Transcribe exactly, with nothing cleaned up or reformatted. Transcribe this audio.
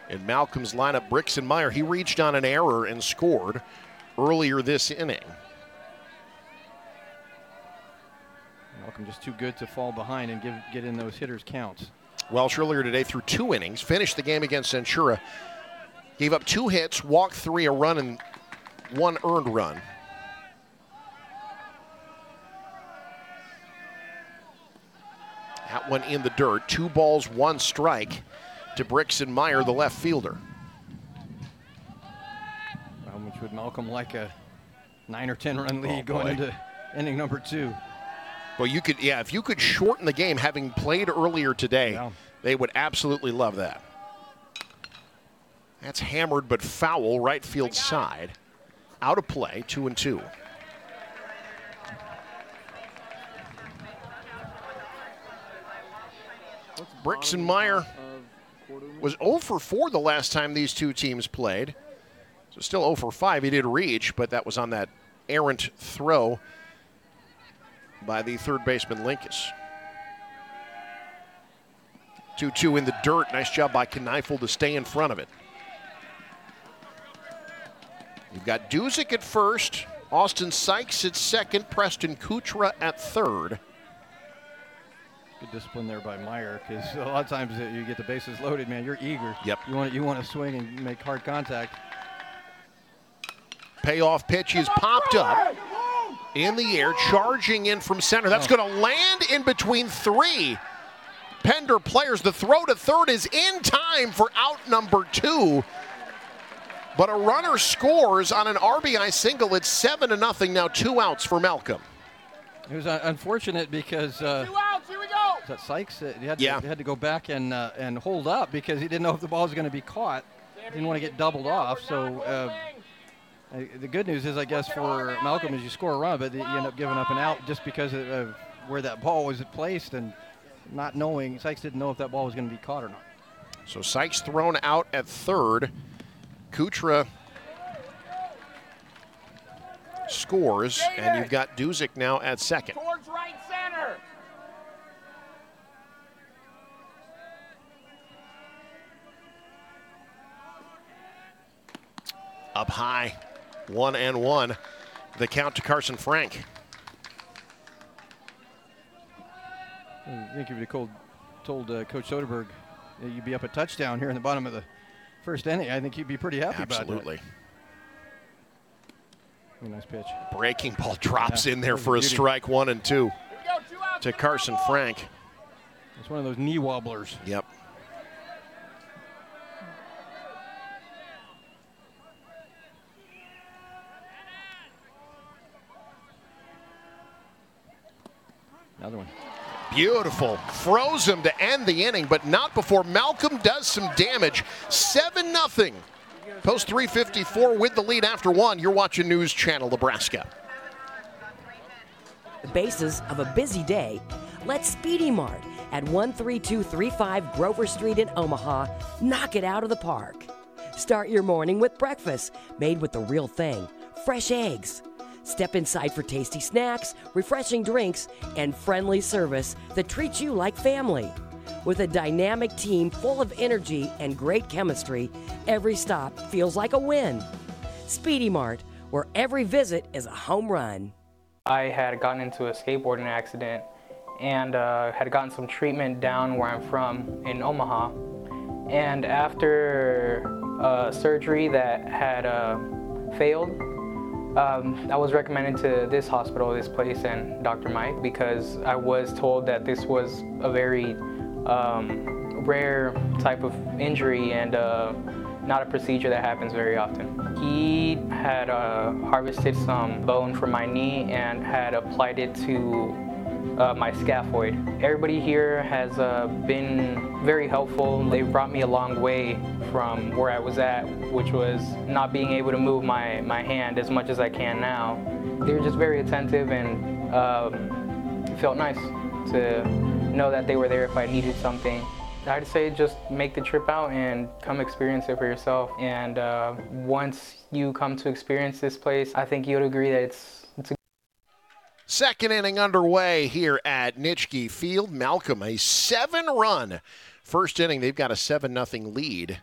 in Malcolm's lineup, Brixton Meyer. He reached on an error and scored earlier this inning. Malcolm just too good to fall behind and give, get in those hitters' counts. Welsh earlier today threw two innings, finished the game against Centura. Gave up two hits, walked three, a run, and one earned run. That one in the dirt. Two balls, one strike to Brixton Meyer, the left fielder. How much would Malcolm like a nine or ten run lead Oh, going boy. into inning number two? Well, you could, yeah, if you could shorten the game, having played earlier today, Yeah. they would absolutely love that. That's hammered but foul, right field side. Out of play, two and two. Brixton Meyer was oh for four the last time these two teams played. So still oh for five. He did reach, but that was on that errant throw by the third baseman Linkus. two two in the dirt. Nice job by Kneifel to stay in front of it. You've got Duzick at first, Austin Sykes at second, Preston Kuchera at third. Good discipline there by Meyer, because a lot of times that you get the bases loaded, man, you're eager. Yep. You want you want to swing and make hard contact. Payoff pitch is popped up in the air, charging in from center. That's Oh. going to land in between three Pender players. The throw to third is in time for out number two. But a runner scores on an R B I single. It's seven to nothing now. Two outs for Malcolm. It was uh, unfortunate because uh, Two outs, here we go. was that Sykes uh, he had, Yeah. to, he had to go back and uh, and hold up because he didn't know if the ball was going to be caught. He didn't want to get doubled off. So uh, uh, the good news is, I guess, for Malcolm is you score a run, but you end up giving up an out just because of uh, where that ball was placed and not knowing. Sykes didn't know if that ball was going to be caught or not. So Sykes thrown out at third. Kuchera scores, and you've got Duzick now at second. Towards right center. Up high, one and one. The count to Carson Frank. I think if you'd have told, told uh, Coach Soderberg that you'd be up a touchdown here in the bottom of the first inning, I think he'd be pretty happy about Absolutely. it. Nice pitch. Breaking ball drops Yeah, in there that was for a beauty. strike, one and two Here we go, two outs. to here, Carson ball. Frank. It's one of those knee wobblers. Yep. Another one. Beautiful. Froze him to end the inning, but not before Malcolm does some damage. seven nothing. Post three fifty-four with the lead after one. You're watching News Channel Nebraska. The basis of a busy day, let Speedy Mart at one three two three five Grover Street in Omaha knock it out of the park. Start your morning with breakfast made with the real thing, fresh eggs. Step inside for tasty snacks, refreshing drinks, and friendly service that treats you like family. With a dynamic team full of energy and great chemistry, every stop feels like a win. Speedy Mart, where every visit is a home run. I had gotten into a skateboarding accident and uh, had gotten some treatment down where I'm from in Omaha. And after uh, surgery that had uh, failed, um, I was recommended to this hospital, this place, and Doctor Mike, because I was told that this was a very um, rare type of injury and uh, not a procedure that happens very often. He had uh, harvested some bone from my knee and had applied it to uh, my scaphoid. Everybody here has uh, been very helpful. They brought me a long way from where I was at, which was not being able to move my, my hand as much as I can now. They were just very attentive, and um, it felt nice to know that they were there if I needed something. I'd say just make the trip out and come experience it for yourself. And uh, once you come to experience this place, I think you'll agree that it's, it's a Second inning underway here at Nitschke Field. Malcolm, a seven-run first inning. They've got a seven nothing lead